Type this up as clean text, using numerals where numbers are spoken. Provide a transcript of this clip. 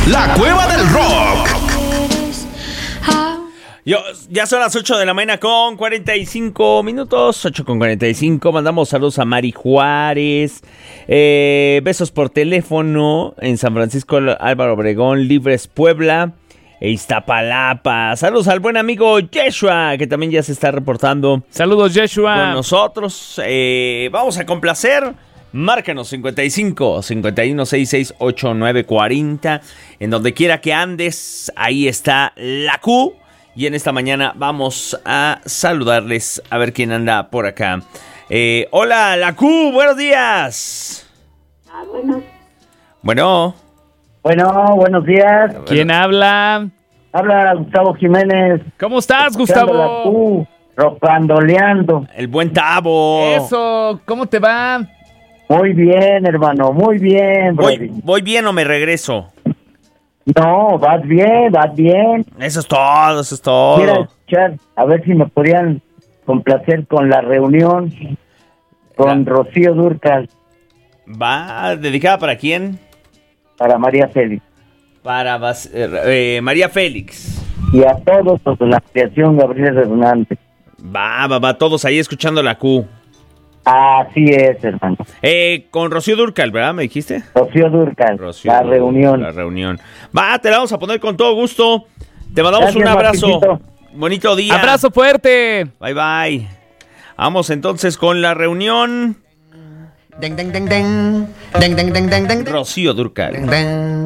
La Cueva del Rock. Ya son las 8 de la mañana con 45 minutos, 8 con 45. Mandamos saludos a Mari Juárez. Besos por teléfono en San Francisco, Álvaro Obregón, Libres, Puebla e Iztapalapa. Saludos al buen amigo Yeshua, que también ya se está reportando. Saludos, Yeshua. Con nosotros. Vamos a complacer. Márcanos 55 51 66 89 40. En donde quiera que andes, ahí está la Q. Y en esta mañana vamos a saludarles a ver quién anda por acá. Hola, la Q, buenos días. Bueno. Bueno, buenos días. ¿Quién habla? Habla Gustavo Jiménez. ¿Cómo estás, Gustavo? Rocandoleando. El buen Tavo. Eso, ¿cómo te va? Muy bien, hermano, muy bien. ¿Voy bien o me regreso? No, vas bien. Eso es todo, Quiero escuchar, a ver si me podían complacer con La Reunión con Rocío Dúrcal. ¿Va dedicada para quién? Para María Félix. Para María Félix. Y a todos los de la creación Gabriel Hernández. Va, todos ahí escuchando la Q. Así es, hermano. Con Rocío Dúrcal, ¿verdad? ¿Me dijiste? Rocío Dúrcal, La Reunión. La Reunión. Va, te la vamos a poner con todo gusto. Te mandamos un abrazo. Marquisito. Bonito día. Abrazo fuerte. Bye. Vamos entonces con La Reunión. Ding, ding, ding, ding. Ding, ding, ding, ding, ding. Rocío Dúrcal. Ding, ding.